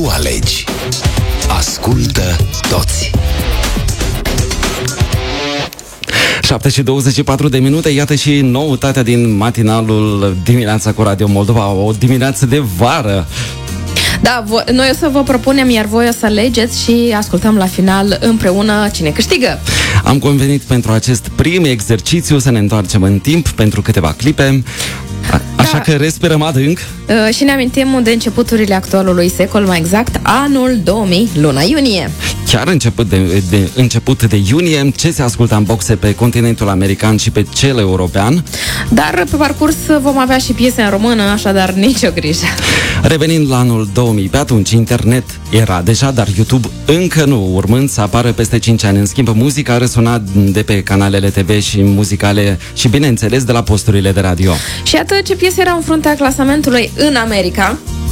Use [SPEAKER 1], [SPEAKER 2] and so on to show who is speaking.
[SPEAKER 1] nu alegi. Ascultă toți.
[SPEAKER 2] 7:24, iată și noutatea din matinalul Dimineața cu Radio Moldova, o dimineață de vară.
[SPEAKER 3] Da, noi o să vă propunem, iar voi o să alegeți și ascultăm la final împreună cine câștigă.
[SPEAKER 2] Am convenit pentru acest prim exercițiu să ne întoarcem în timp pentru câteva clipe. Așa că respirăm adânc.
[SPEAKER 3] Și ne amintim de începuturile actualului secol, mai exact anul 2000, luna iunie.
[SPEAKER 2] Chiar început de iunie, ce se ascultă în boxe pe continentul american și pe cel european.
[SPEAKER 3] Dar pe parcurs vom avea și piese în română, așadar nicio grijă.
[SPEAKER 2] Revenind la anul 2000, pe atunci internet era deja, dar YouTube încă nu, urmând să apară peste 5 ani. În schimb, muzica răsuna de pe canalele TV și muzicale și, bineînțeles, de la posturile de radio.
[SPEAKER 3] Și iată ce piese erau în fruntea clasamentului în America.